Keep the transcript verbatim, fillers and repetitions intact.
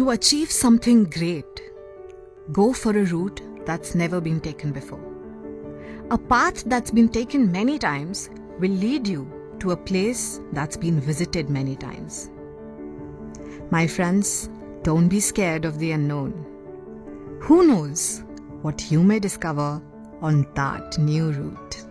To achieve something great, go for a route that's never been taken before. A path that's been taken many times will lead you to a place that's been visited many times. My friends, don't be scared of the unknown. Who knows what you may discover on that new route?